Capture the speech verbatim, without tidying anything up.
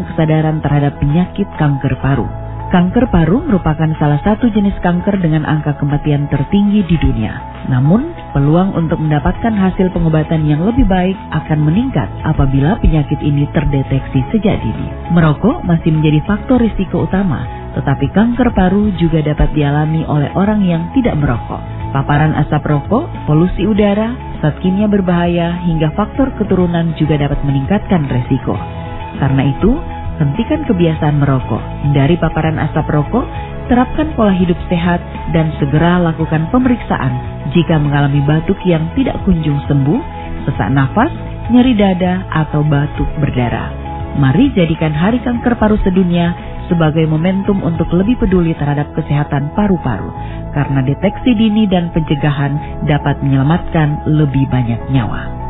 Kesadaran terhadap penyakit kanker paru. Kanker paru merupakan salah satu jenis kanker dengan angka kematian tertinggi di dunia. Namun, peluang untuk mendapatkan hasil pengobatan yang lebih baik akan meningkat apabila penyakit ini terdeteksi sejak dini. Merokok masih menjadi faktor risiko utama, tetapi kanker paru juga dapat dialami oleh orang yang tidak merokok. Paparan asap rokok, polusi udara, zat kimia berbahaya, hingga faktor keturunan juga dapat meningkatkan resiko. Karena itu, hentikan kebiasaan merokok, hindari paparan asap rokok, terapkan pola hidup sehat, dan segera lakukan pemeriksaan jika mengalami batuk yang tidak kunjung sembuh, sesak nafas, nyeri dada, atau batuk berdarah. Mari jadikan Hari Kanker Paru Sedunia sebagai momentum untuk lebih peduli terhadap kesehatan paru-paru, karena deteksi dini dan pencegahan dapat menyelamatkan lebih banyak nyawa.